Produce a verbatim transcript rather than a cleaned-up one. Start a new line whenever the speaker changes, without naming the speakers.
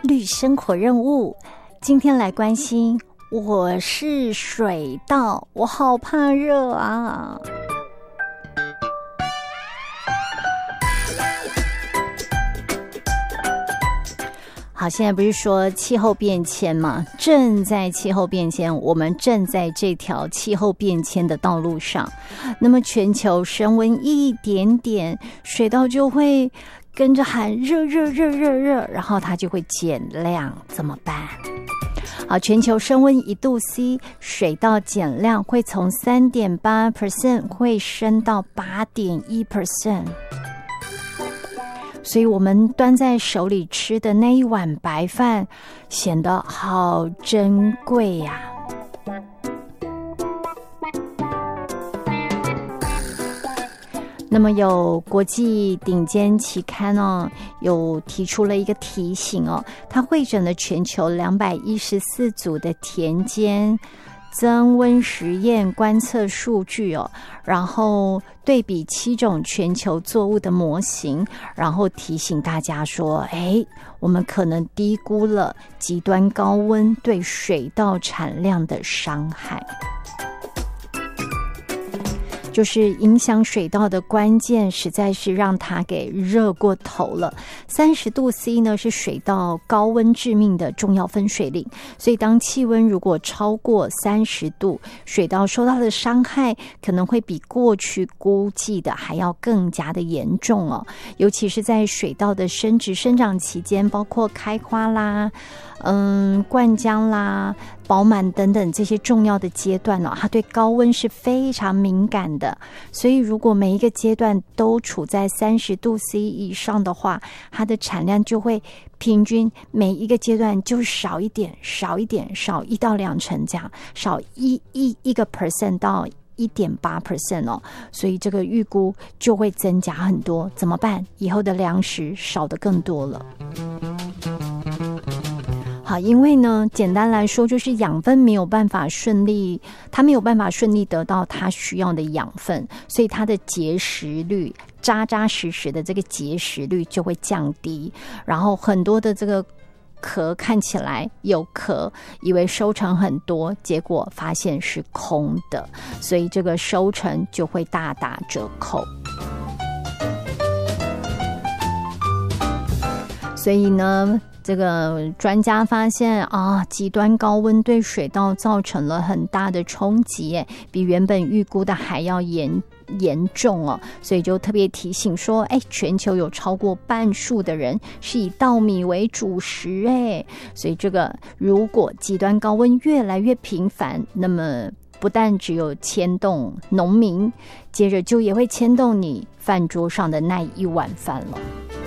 绿生活任务，今天来关心，我是水稻，我好怕热啊。好，现在不是说气候变迁吗？正在气候变迁，我们正在这条气候变迁的道路上。那么全球升温一点点，水稻就会跟着喊热热热热热，然后它就会减量，怎么办？好，全球升温一度 C， 水稻减量会从 百分之三点八 会升到 百分之八点一。所以我们端在手里吃的那一碗白饭显得好珍贵呀、啊。那么有国际顶尖期刊哦，有提出了一个提醒哦，它汇整了全球两百一十四组的田间增温实验观测数据哦，然后对比七种全球作物的模型，然后提醒大家说，哎，我们可能低估了极端高温对水稻产量的伤害。就是影响水稻的关键，实在是让它给热过头了。三十度 C 呢是水稻高温致命的重要分水岭，所以当气温如果超过三十度，水稻受到的伤害可能会比过去估计的还要更加的严重哦。尤其是在水稻的生殖生长期间，包括开花啦、嗯灌浆啦、饱满等等这些重要的阶段哦，它对高温是非常敏感的。所以如果每一个阶段都处在三十度 C 以上的话，它的产量就会平均每一个阶段就少一点少一点少一到两成这样，少一一一个 percent 到一点八 percent 哦，所以这个预估就会增加很多。怎么办？以后的粮食少得更多了。好，因为呢，简单来说就是养分没有办法顺利，它没有办法顺利得到它需要的养分，所以它的结实率，扎扎实实的这个结实率就会降低，然后很多的这个壳看起来有壳，以为收成很多，结果发现是空的，所以这个收成就会大打折扣。所以呢，这个专家发现啊，极端高温对水稻造成了很大的冲击，比原本预估的还要严严重哦，所以就特别提醒说，哎，全球有超过半数的人是以稻米为主食，哎，所以这个如果极端高温越来越频繁，那么不但只有牵动农民，接着就也会牵动你饭桌上的那一碗饭了。